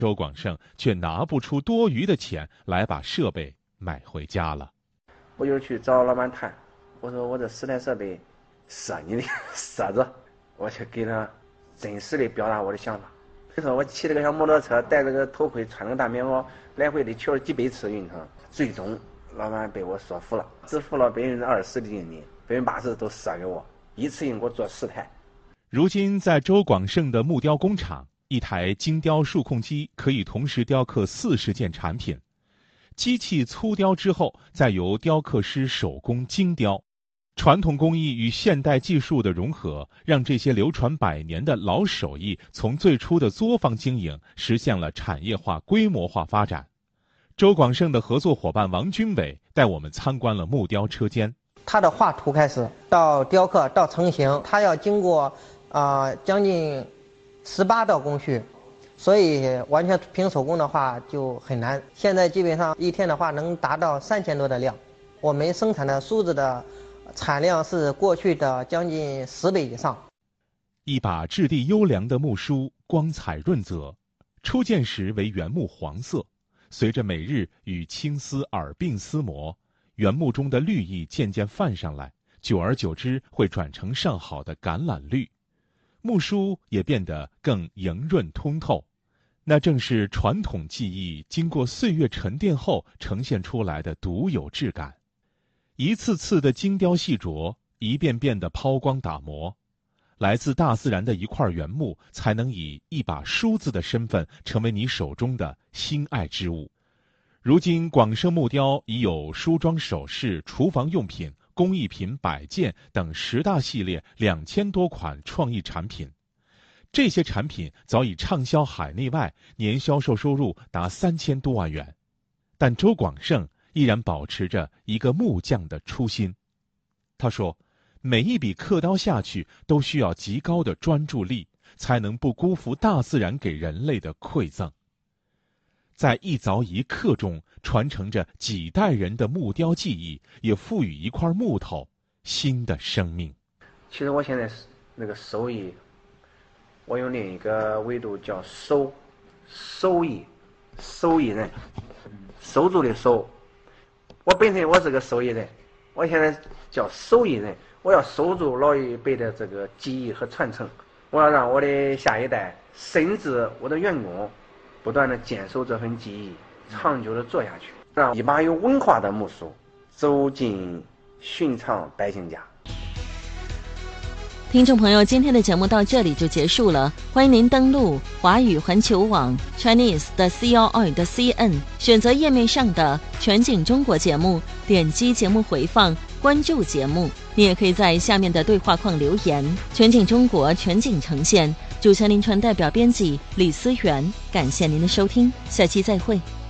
周广胜却拿不出多余的钱来把设备买回家了。 我就去找老板谈，我说我这4台设备是你的设置，我去给他真实的表达我的想法。所以说我骑了个小摩托车，戴了个头盔，穿了个大棉袄，来回的去了几百次运程，最终老板被我说服了，只付了20%的定金，80%都赊给我，一次性给我做10台。 如今在周广胜的木雕工厂，一台精雕数控机可以同时雕刻40件产品，机器粗雕之后，再由雕刻师手工精雕。传统工艺与现代技术的融合，让这些流传100年的老手艺从最初的作坊经营实现了产业化、规模化发展。周广胜的合作伙伴王军伟带我们参观了木雕车间。 他的画图开始到雕刻到成型，他要经过将近18道工序，所以完全凭手工的话就很难。现在基本上一天的话能达到3000多的量，我们生产的梳子的产量是过去的将近10倍以上。 一把质地优良的木梳，光彩润泽，初见时为原木黄色，随着每日与青丝耳鬓厮磨，原木中的绿意渐渐泛上来，久而久之会转成上好的橄榄绿。木梳也变得更莹润通透，那正是传统技艺经过岁月沉淀后呈现出来的独有质感。一次次的精雕细琢，一遍遍的抛光打磨，来自大自然的一块原木，才能以一把梳子的身份成为你手中的心爱之物。如今广胜木雕已有梳妆首饰、厨房用品、工艺品摆件等10大系列2000多款创意产品，这些产品早已畅销海内外，年销售收入达3000多万元。但周广胜依然保持着一个木匠的初心。他说，每一笔刻刀下去都需要极高的专注力，才能不辜负大自然给人类的馈赠。在一凿一刻中传承着几代人的木雕技艺，也赋予一块木头新的生命。 其实我现在那个手艺，我用另一个维度叫手艺人，手足的手。我本身我是个手艺人，我现在叫手艺人，我要守住老一辈的这个技艺和传承，我要让我的下一代，甚至我的员工不断的坚守这份技艺，长久的做下去，让一把有文化的木梳走进寻常百姓家。 听众朋友，今天的节目到这里就结束了，欢迎您登录华语环球网 Chinese.CRI.CN， 选择页面上的全景中国节目，点击节目回放，关注节目。你也可以在下面的对话框留言。全景中国，全景呈现，主持人林传代表编辑李思源，感谢您的收听，下期再会。